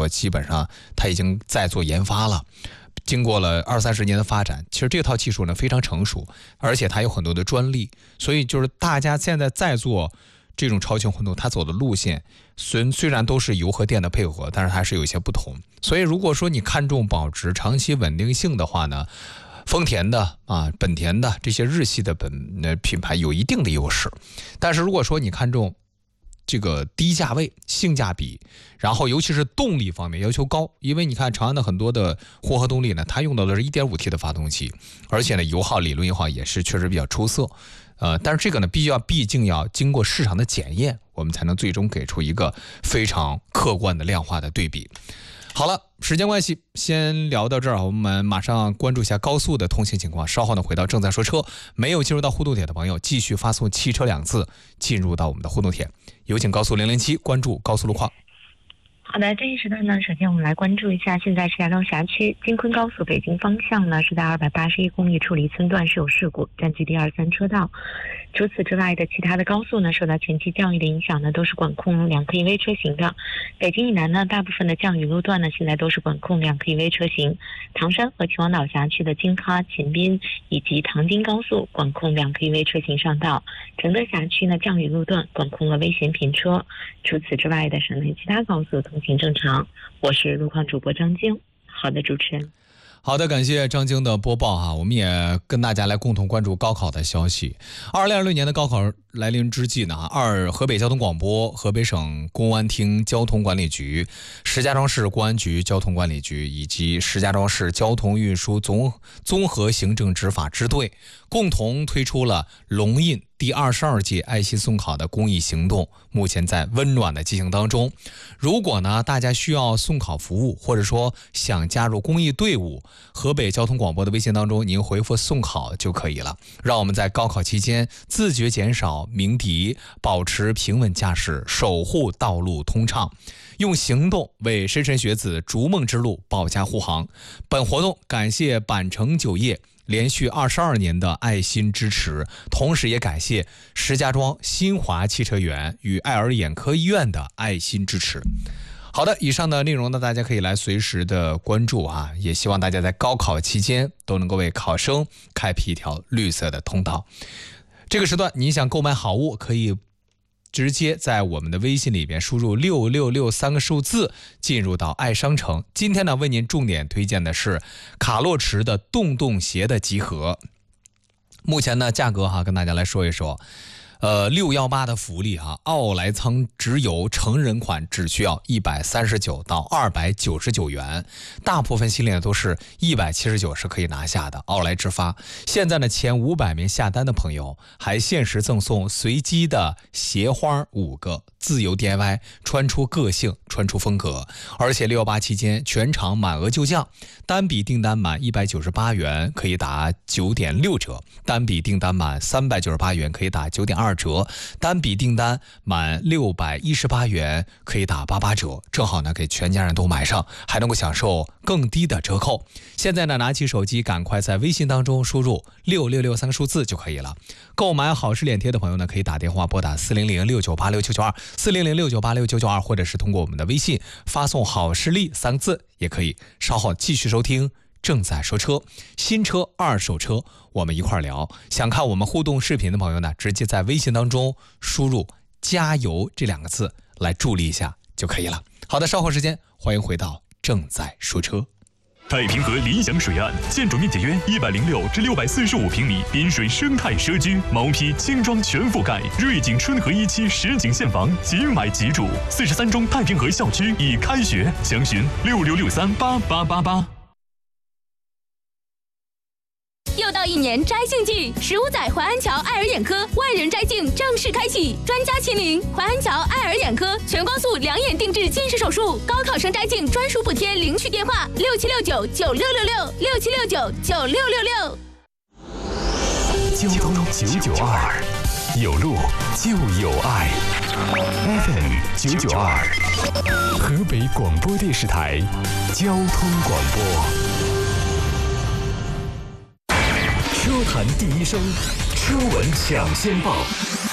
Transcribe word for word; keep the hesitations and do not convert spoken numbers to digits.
说基本上它已经在做研发了。经过了二三十年的发展，其实这套技术呢非常成熟，而且它有很多的专利，所以就是大家现在在做这种超轻混动，它走的路线虽虽然都是油和电的配合，但是还是有一些不同。所以如果说你看重保值、长期稳定性的话呢，丰田的啊、本田的这些日系的本呃品牌有一定的优势。但是如果说你看重这个低价位、性价比，然后尤其是动力方面要求高，因为你看长安的很多的混合动力呢，它用到的是 一点五 T 的发动机，而且呢油耗、理论油耗也是确实比较出色。呃，但是这个呢，必须要毕竟要经过市场的检验，我们才能最终给出一个非常客观的量化的对比。好了，时间关系，先聊到这儿，我们马上关注一下高速的通行情况。稍后呢，回到正在说车，没有进入到互动帖的朋友，继续发送汽车两字进入到我们的互动帖。有请高速零零七关注高速路况。 好的，这一时段呢，首先我们来关注一下，现在石家庄辖区京昆高速北京方向呢，是在二百八十一公里处离村段是有事故，占据第二三车道。除此之外的其他的高速呢，受到前期降雨的影响呢，都是管控两可以微车型的。北京以南呢，大部分的降雨路段呢，现在都是管控两可以微车型。唐山和秦皇岛辖区的京哈、秦滨以及唐京高速管控两可以微车型上道。承德辖区呢，降雨路段管控了危险品车。除此之外的省内其他高速通行正常。我是路况主播张晶。好的，主持人。 好的，感谢张晶的播报哈，我们也跟大家来共同关注高考的消息。二零二六年的高考来临之际呢，二河北交通广播、河北省公安厅交通管理局、石家庄市公安局交通管理局以及石家庄市交通运输综综合行政执法支队共同推出了龙印第二十二届爱心送考的公益行动，目前在温暖的进行当中。如果呢大家需要送考服务，或者说想加入公益队伍，河北交通广播的微信当中您回复送考就可以了。让我们在高考期间自觉减少鸣笛，保持平稳驾驶，守护道路通畅，用行动为莘莘学子逐梦之路保驾护航。本活动感谢板城酒业连续二十二年的爱心支持，同时也感谢石家庄新华汽车园与爱尔眼科医院的爱心支持。好的，以上的内容呢，大家可以来随时的关注啊，也希望大家在高考期间都能够为考生开辟一条绿色的通道。这个时段你想购买好物，可以直接在我们的微信里边输入六六六三个数字进入到爱商城。今天呢，为您重点推荐的是卡洛驰的洞洞鞋的集合。目前呢，价格哈跟大家来说一说。呃，六一八的福利哈，奥莱仓直邮成人款只需要一百三十九到二百九十九元，大部分系列都是一百七十九是可以拿下的，奥莱直发。现在呢，前五百名下单的朋友还限时赠送随机的鞋花五个，自由 D I Y， 穿出个性，穿出风格。而且六一八期间全场满额就降，单笔订单满一百九十八元可以打九点六折，单笔订单满三百九十八元可以打九点二折，单笔订单满六百一十八元可以打八八折，正好呢给全家人都买上，还能够享受更低的折扣。现在呢，拿起手机赶快在微信当中输入六六六三个数字就可以了。购买好事脸贴的朋友呢，可以打电话拨打四零零六九八六九九二 四零零六九八六九九二，或者是通过我们的微信发送好视力三个字也可以。稍后继续收听正在说车，新车二手车我们一块聊。想看我们互动视频的朋友呢，直接在微信当中输入加油这两个字来助力一下就可以了。好的，稍后时间欢迎回到正在说车。 太平河理想水岸，建筑面积约一百零六至六百四十五平米，滨水生态社区，毛坯轻装全覆盖，瑞景春和一期实景现房，即买即住。四十三中太平河校区已开学，详询六六六三八八八八。 又到一年摘镜季，十五载淮安桥爱尔眼科万人摘镜正式开启，专家亲临淮安桥爱尔眼科，全光速两眼定制近视手术，高考生摘镜专属补贴，领取电话六七六九九六六六六七六九九六六六。 交通九九二，有路就有爱。F M 九九二，河北广播电视台交通广播。车坛第一声，车闻抢先报，